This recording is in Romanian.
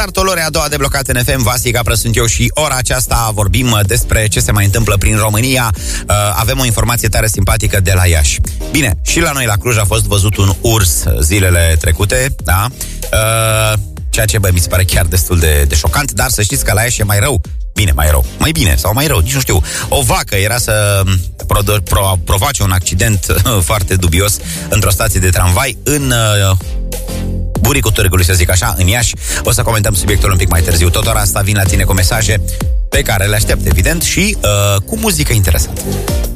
Tartolore, a doua deblocată în FM, Vasi Gapră sunt eu și ora aceasta vorbim despre ce se mai întâmplă prin România. Avem o informație tare simpatică de la Iași. Bine, și la noi la Cluj a fost văzut un urs zilele trecute, da? Ceea ce, mi se pare chiar destul de șocant, dar să știți că la Iași e mai rău. Bine, mai rău. Mai bine sau mai rău, nici nu știu. O vacă era să provoace un accident foarte dubios într-o stație de tramvai în buricul târgului, să zic așa, în Iași. O să comentăm subiectul un pic mai târziu. Tot ora asta vin la tine cu mesaje pe care le aștept, evident, și cu muzică interesantă.